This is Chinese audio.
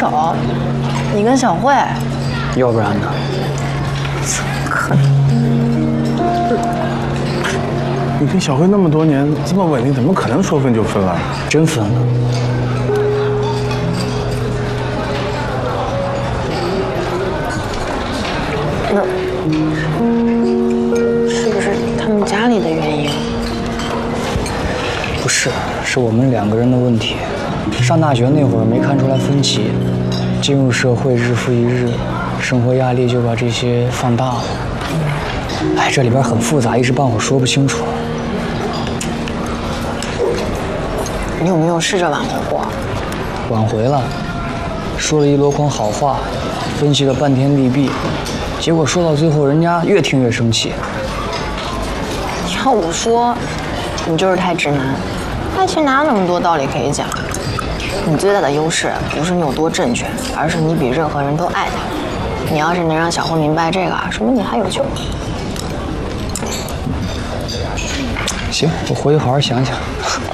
手？你跟小慧？ 要不然呢？ 怎么可能？ 你跟小慧那么多年这么稳定，怎么可能说分就分啊？ 真分了。 那是不是他们家里的原因？ 不是，是我们2个人的问题。上大学那会儿没看出来分歧，进入社会日复一日，生活压力就把这些放大了。哎，这里边很复杂，一时半会儿说不清楚。 你有没有试着挽回过？ 挽回了，说了一箩筐好话，分析了半天利弊，结果说到最后，人家越听越生气。 要我说，你就是太直男，爱情哪有那么多道理可以讲？你最大的优势不是你有多正确，而是你比任何人都爱他。你要是能让小慧明白这个，说明你还有救。 行，我回去好好想想。